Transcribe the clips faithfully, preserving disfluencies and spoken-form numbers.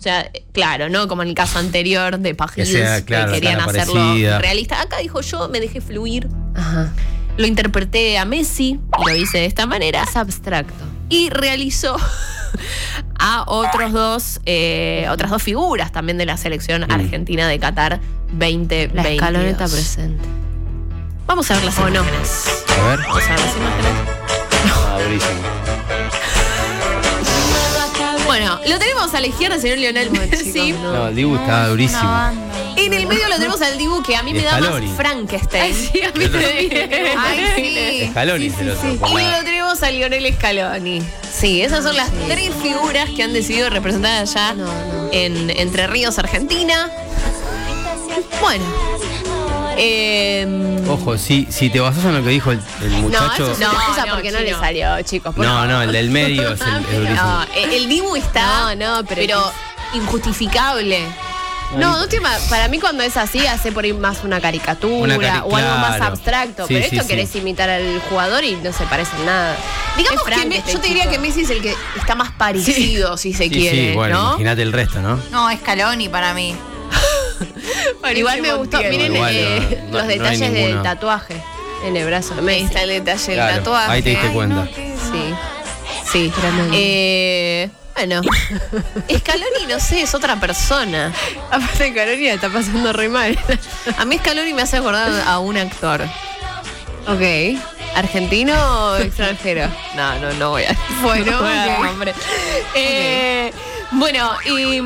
sea, claro, ¿no? Como en el caso anterior de Pajils, que, sea, claro, que querían hacerlo parecida. realista. Acá dijo yo, me dejé fluir. Ajá. Lo interpreté a Messi y lo hice de esta manera. Es abstracto. Y realizó a otros dos, eh, otras dos figuras también de la selección mm. argentina de Qatar veinte veintidós. La escaloneta presente. Vamos a ver las imágenes. A ver. Vamos a ver las imágenes. Ah, durísimo. Bueno, lo tenemos a la izquierda, señor Lionel Messi. No, no, el Dibu está durísimo. En el medio lo tenemos al Dibu, que a mí me da más Frankenstein. Ay, sí, a mí me Ay, sí. Scaloni sí, se lo sí, sí. Y lo tenemos a Lionel Scaloni. Sí, esas son las tres figuras que han decidido representar allá no, no. en Entre Ríos, Argentina. Bueno. Eh, Ojo, si, si te basas en lo que dijo el, el muchacho. No, eso es una excusa no, porque no, no le salió, chicos. No, favor. no, el del medio es el, el no, el Dibu está, no, no, pero, pero injustificable. No, no tema, para mí cuando es así hace por ahí más una caricatura una cari o algo más abstracto. Sí, pero sí, esto sí. querés imitar al jugador y no se parece en nada. Digamos que me, yo te diría que Messi es el que está más parecido, sí. si se sí, quiere. Sí, bueno, ¿no? Imagínate el resto, ¿no? No, Scaloni para mí. Igual me gustó. Miren Igual, eh, no, los no, detalles no del tatuaje en el brazo. Me está el detalle del claro, tatuaje. Ahí te diste Ay, cuenta. No, sí. Sí. Eh, bueno, Scaloni, no sé, es otra persona. Aparte, Scaloni está pasando re mal. A mí Scaloni me hace acordar a un actor. Ok. ¿Argentino o extranjero? No, no, no voy a. Bueno, no voy a okay. nombre. Eh, okay. Bueno, y.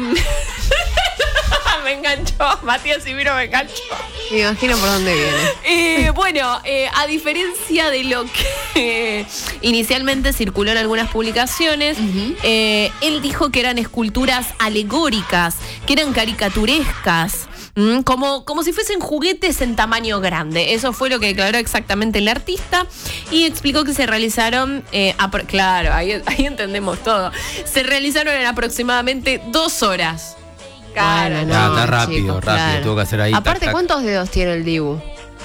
Me enganchó, Matías Ibiro me enganchó. Me imagino por dónde viene. Eh, bueno, eh, a diferencia de lo que eh, inicialmente circuló en algunas publicaciones, uh-huh. eh, él dijo que eran esculturas alegóricas, que eran caricaturescas. Como, como si fuesen juguetes en tamaño grande. Eso fue lo que declaró exactamente el artista. Y explicó que se realizaron, eh, apro- claro, ahí, ahí entendemos todo. Se realizaron en aproximadamente dos horas. Claro, bueno, no, no, está rápido, chicos, rápido, claro. tuvo que hacer ahí. Aparte, tac, tac. ¿cuántos dedos tiene el Dibu?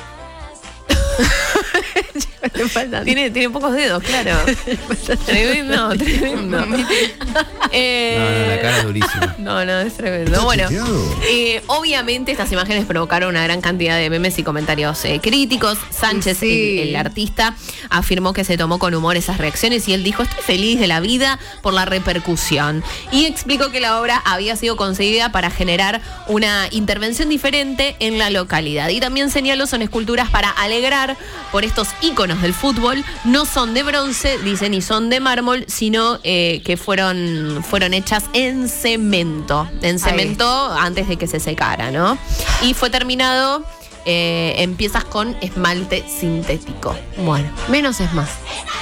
tiene, tiene pocos dedos, claro. Tremendo, tremendo. eh, no, no, la cara es durísima. No, no, es tremendo. Bueno, eh, obviamente estas imágenes provocaron una gran cantidad de memes y comentarios eh, críticos. Sánchez, sí. el, el artista, afirmó que se tomó con humor esas reacciones y él dijo: estoy feliz de la vida por la repercusión. Y explicó que la obra había sido concebida para generar una intervención diferente en la localidad. Y también señaló son esculturas para alegrar por estos íconos del fútbol. No son de bronce, dice, ni son de mármol, sino eh, que fueron, fueron hechas en cemento. En cemento antes de que se secara, ¿no? Y fue terminado eh, en piezas con esmalte sintético. Bueno, menos es más.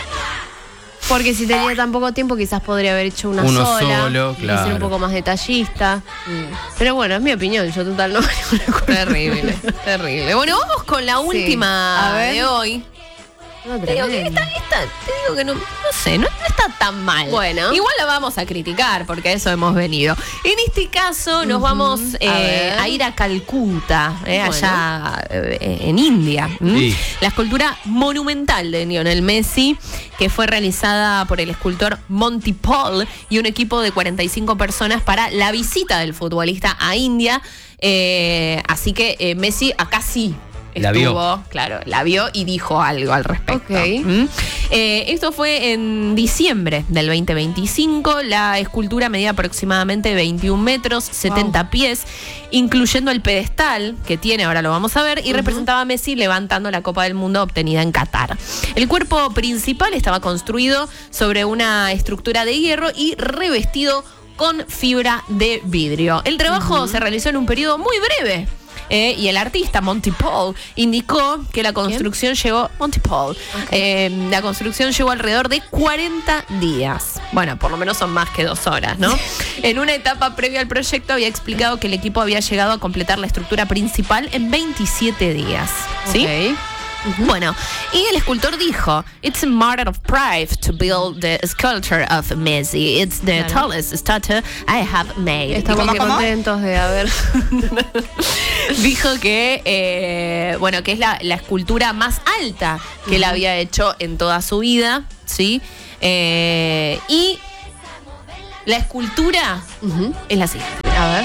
Porque si tenía tan poco tiempo, quizás podría haber hecho una Uno sola. solo, y claro. ser un poco más detallista. Mm. Pero bueno, es mi opinión. Yo total no. Terrible, terrible. Bueno, vamos con la última sí. de hoy. No, te digo que esta, esta, te digo que no, no sé, no, no está tan mal. Bueno. Igual la vamos a criticar porque a eso hemos venido. En este caso nos uh-huh. vamos eh, a, a ir a Calcuta, eh, bueno. allá eh, en India. Sí. La escultura monumental de Lionel Messi, que fue realizada por el escultor Monty Paul y un equipo de cuarenta y cinco personas para la visita del futbolista a India. Eh, así que eh, Messi acá sí. Estuvo, la vio. Claro, la vio y dijo algo al respecto. Okay. ¿Mm? Eh, esto fue en diciembre del veinte veinticinco. La escultura medía aproximadamente veintiún metros, setenta wow. pies, incluyendo el pedestal que tiene, ahora lo vamos a ver, y uh-huh. representaba a Messi levantando la Copa del Mundo obtenida en Qatar. El cuerpo principal estaba construido sobre una estructura de hierro y revestido con fibra de vidrio. El trabajo uh-huh. se realizó en un periodo muy breve. Eh, y el artista Monty Paul indicó que la construcción ¿Quién? llegó Monty Paul okay. eh, la construcción llevó alrededor de cuarenta días. Bueno, por lo menos son más que dos horas, ¿no? En una etapa previa al proyecto había explicado que el equipo había llegado a completar la estructura principal en veintisiete días. ¿Sí? Okay. Uh-huh. Bueno, y el escultor dijo: It's a matter of pride to build the sculpture of Messi. It's the claro. tallest statue I have made. Estamos muy contentos de haber. Dijo que, eh, bueno, que es la, la escultura más alta que uh-huh. él había hecho en toda su vida, ¿sí? Eh, y la escultura uh-huh. es la siguiente. A ver.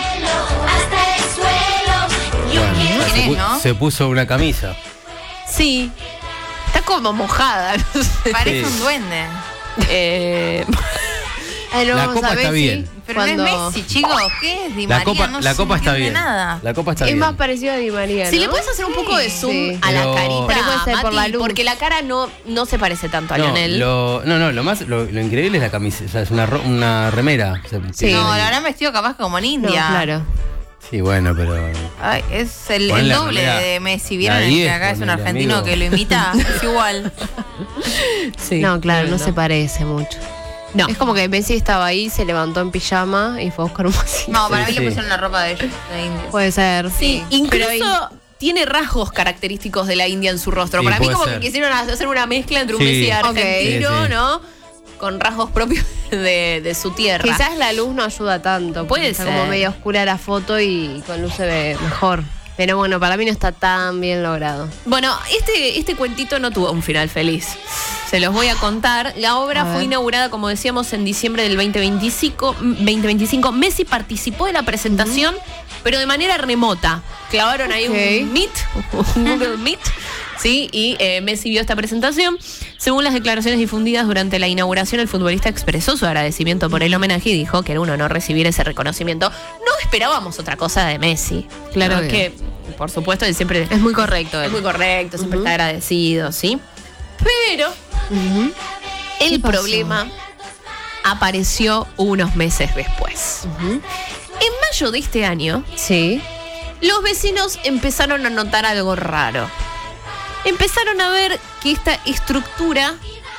Bueno, se, es, pu- ¿no? se puso una camisa. Sí. Está como mojada. No sé. Parece Sí. un duende. Eh, Ahí lo La vamos copa a ver está si bien. Pero cuando- no es Messi, chicos. ¿Qué es? Di La María, copa, no la se copa está entiende bien. nada. La copa está Es bien. más parecido a Di María, ¿no? Si le puedes hacer un poco de zoom Sí. a la Pero- carita, Pero puede ser por Mati, la luz. porque la cara no, no se parece tanto a No, Lionel. lo, no, no, lo más, lo, lo increíble es la camisa, o sea, es una, ro- una remera. O sea, Sí. tiene- No, la habrán vestido capaz como en No, India. claro. Sí, bueno, pero. Ay, es el, Ponle el la doble remera. de Messi. ¿Vieron La el diez, que acá es un ponele, argentino amigo. que lo imita? Es igual. Sí, No, claro, no no. se parece mucho. No. Es como que Messi estaba ahí, se levantó en pijama y fue a buscar un vasito. No, para Sí, mí le sí. pusieron la ropa de ellos, de India. Puede ser. Sí, Pero incluso ahí- tiene rasgos característicos de la India en su rostro. Sí, Para mí puede como ser. que quisieron hacer una mezcla entre un Sí. Messi Ok. argentino, Sí, sí. ¿no? Con rasgos propios de, de su tierra. Quizás la luz no ayuda tanto. porque Puede está ser. como medio oscura la foto y con luz se ve mejor. Pero bueno, para mí no está tan bien logrado. Bueno, este, este cuentito no tuvo un final feliz. Se los voy a contar. La obra A fue ver. inaugurada, como decíamos, en diciembre del veinte veinticinco. veinte veinticinco. Messi participó de la presentación, pero de manera remota. Clavaron ahí Ok. un Meet, un Google Meet, ¿sí? Y eh, Messi vio esta presentación. Según las declaraciones difundidas durante la inauguración, el futbolista expresó su agradecimiento por el homenaje y dijo que era un honor recibir ese reconocimiento. No esperábamos otra cosa de Messi. Claro ¿no? que- que, por supuesto, él siempre Es muy correcto. es él. muy correcto, siempre está agradecido, ¿sí? Pero Ujú. el ¿Qué pasó? problema apareció unos meses después. Ujú. En mayo de este año, Sí. los vecinos empezaron a notar algo raro. Empezaron a ver que esta estructura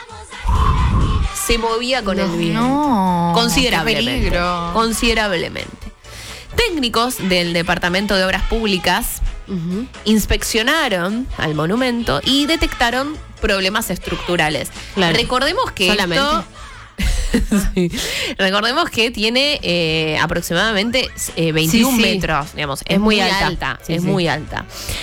se movía con No, el viento. No. Considerablemente. Qué peligro. Considerablemente. Técnicos del Departamento de Obras Públicas Ujú. inspeccionaron al monumento y detectaron problemas estructurales. Claro. Recordemos que Solamente. esto... Sí. Recordemos que tiene eh, aproximadamente eh, veintiún Sí, sí. metros, digamos, es, Es muy muy alta, alta. Sí, es sí. muy alta.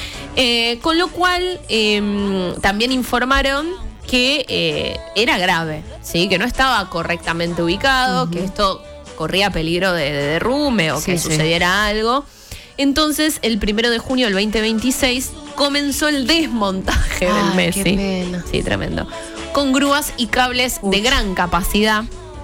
Eh, con lo cual eh, también informaron que eh, era grave, ¿sí? Que no estaba correctamente ubicado, que esto corría peligro de, de derrumbe o Sí, que sí. sucediera algo. Entonces, el primero de junio del veinte veintiséis comenzó el desmontaje del Ay, Messi. qué pena. Sí, tremendo. Con grúas y cables de gran capacidad.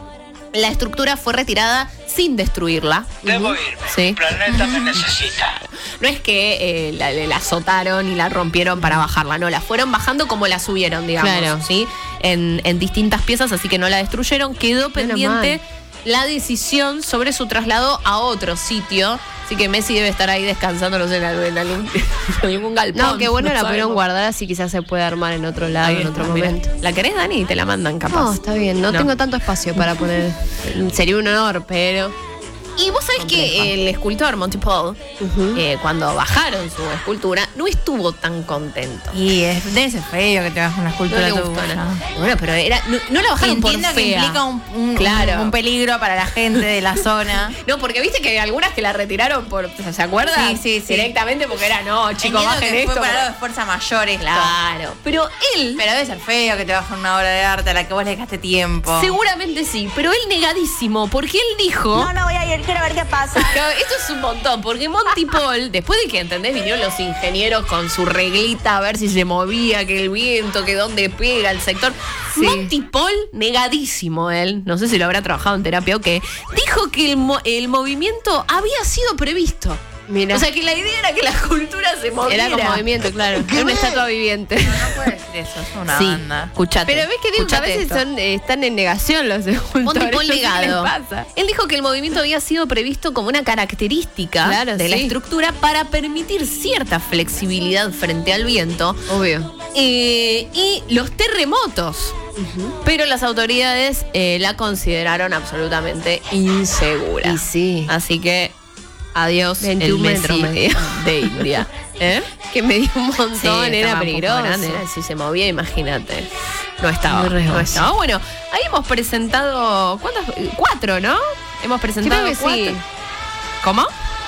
La estructura fue retirada sin destruirla. Debo irme. Sí. El planeta me necesita. No es que eh, la, la azotaron y la rompieron para bajarla, no, la fueron bajando como la subieron, digamos, Claro. ¿sí? En, en distintas piezas, así que no la destruyeron. Quedó pendiente mal. la decisión sobre su traslado a otro sitio. Así que Messi debe estar ahí descansando, no sé, en algún, en algún, en algún galpón. No, qué bueno la sabemos. pudieron guardar, así quizás se puede armar en otro lado, Ahí en está, otro mira. momento. ¿La querés, Dani? Te la mandan capaz. No, está bien, no, No. tengo tanto espacio para poner. Sería un honor, pero. Y vos sabés que el escultor Monty Paul, Ujú. eh, cuando bajaron su escultura, no estuvo tan contento. Y es, debe ser feo que te hagas una No escultura le tuya. gustó nada. Bueno, pero era, no, no la bajaron Entiendo por que fea. implica un, un- Claro. un peligro para la gente de la zona. No, porque viste que hay algunas que la retiraron por, ¿se acuerdan? Sí, sí, sí. Directamente porque era, no, chicos, Entiendo bajen que esto. fue para algo de fuerza mayor esto. Claro. Pero él, Pero debe ser feo que te bajen una obra de arte a la que vos le dejaste tiempo. seguramente sí, pero él negadísimo, porque él dijo... No, no voy a ir, quiero ver qué pasa. Claro, esto es un montón, porque Monty Paul, después de que, ¿entendés? Vinieron los ingenieros con su reglita a ver si se movía, que el viento, que dónde pega el sector. Sí. Monty Paul, negadísimo él, no sé si lo habrá trabajado en terapia o qué, dijo que el, mo- el movimiento había sido previsto. Mira. O sea, que la idea era que la escultura se moviera. Era con movimiento, claro. Era una estatua viviente. No puede decir eso, es una Sí, banda. escuchate. Pero ves que digo que a escuchate veces esto. son, eh, están en negación los escultores. Monty Paul no sé qué negado. les pasa. Él dijo que el movimiento había sido previsto como una característica Claro, de la sí. estructura para permitir cierta flexibilidad frente al viento Obvio. eh, y los terremotos. Pero las autoridades eh, la consideraron absolutamente insegura. Y sí. Así que adiós el veintiún metros Messi medía. de India. ¿Eh? Que me dio un montón, Sí, era estaba un poco peligroso. grande, era- si se movía, imagínate. No estaba. Muy riesgoso. No estaba. Bueno, ahí hemos presentado. ¿Cuántas? Cuatro, ¿no? Hemos presentado Creo que cuatro. sí. ¿Cómo?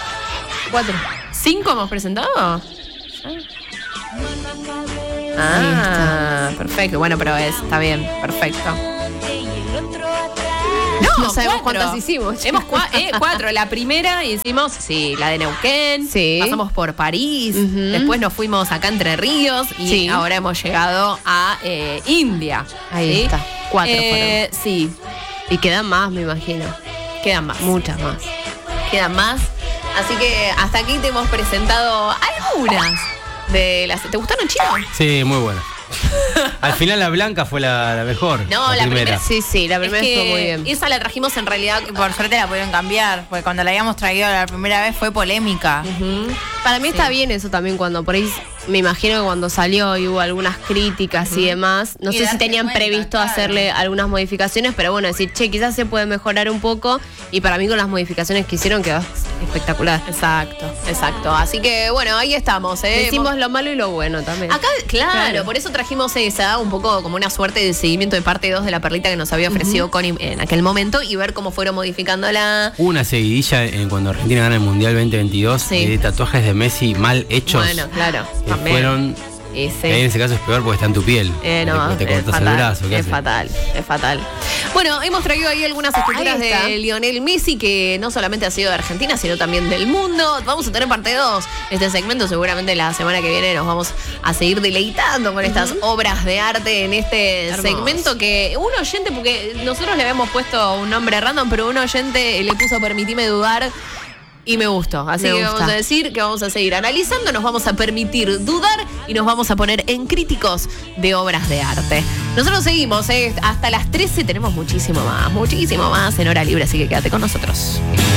Cuatro. ¿Cinco hemos presentado? Ah, perfecto. Bueno, pero es, está bien, perfecto. No, no sabemos cuatro. cuántas hicimos. Hemos cua- eh, cuatro. La primera hicimos, sí, la de Neuquén. Sí. Pasamos por París. Ujú. Después nos fuimos acá Entre Ríos. Y Sí. ahora hemos llegado a eh, India. Ahí ¿sí? está. Cuatro Eh, Sí, Y quedan más, me imagino. quedan más. Muchas más. Quedan más. Así que hasta aquí te hemos presentado algunas de las. ¿Te gustaron, Chino? Sí, muy buena. Al final la blanca fue la, la mejor. No, la primera. Sí, sí, la Es primera que estuvo muy bien. esa la trajimos en realidad. Por suerte la pudieron cambiar, porque cuando la habíamos traído la primera vez fue polémica. Ujú. Para mí Sí. está bien eso también, cuando por ahí, me imagino que cuando salió y hubo algunas críticas y demás, no Y sé si darte tenían cuenta, previsto claro. hacerle algunas modificaciones, pero bueno, decir, che, quizás se puede mejorar un poco, y para mí con las modificaciones que hicieron quedó espectacular. Exacto, exacto. Así que bueno, ahí estamos. ¿eh? Decimos lo malo y lo bueno también. Acá, claro, Claro. por eso trajimos esa, un poco como una suerte de seguimiento de parte dos de la perlita que nos había ofrecido Connie en aquel momento y ver cómo fueron modificándola. Hubo una seguidilla en cuando Argentina gana el Mundial veinte veintidós Sí. de tatuajes de Messi mal hechos. Bueno, claro, que también. fueron. Y sí. que ahí en ese caso es peor porque está en tu piel. Eh, no, te, te es cortas fatal, el brazo. ¿qué es haces? fatal, es fatal. Bueno, hemos traído ahí algunas esculturas Ahí está. de Lionel Messi, que no solamente ha sido de Argentina, sino también del mundo. Vamos a tener parte dos de este segmento. Seguramente la semana que viene nos vamos a seguir deleitando con estas obras de arte en este Hermoso. segmento que un oyente, porque nosotros le habíamos puesto un nombre random, pero un oyente le puso permitime dudar. Y me gustó. Así Me que gusta. vamos a decir que vamos a seguir analizando, nos vamos a permitir dudar y nos vamos a poner en críticos de obras de arte. Nosotros seguimos, ¿eh? Hasta las trece tenemos muchísimo más, muchísimo más en hora libre, así que quédate con nosotros.